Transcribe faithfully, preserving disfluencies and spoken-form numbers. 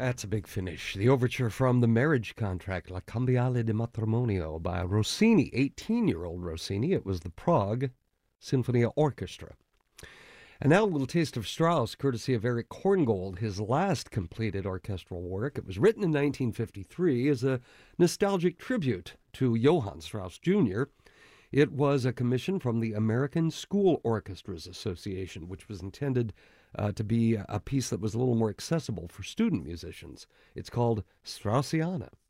That's a big finish. The overture from The Marriage Contract, La Cambiale di Matrimonio, by Rossini, eighteen-year-old Rossini. It was the Prague Sinfonia Orchestra. And now a little taste of Strauss, courtesy of Eric Korngold, his last completed orchestral work. It was written in nineteen fifty-three as a nostalgic tribute to Johann Strauss Junior It was a commission from the American School Orchestras Association, which was intended uh, to be a piece that was a little more accessible for student musicians. It's called Straussiana.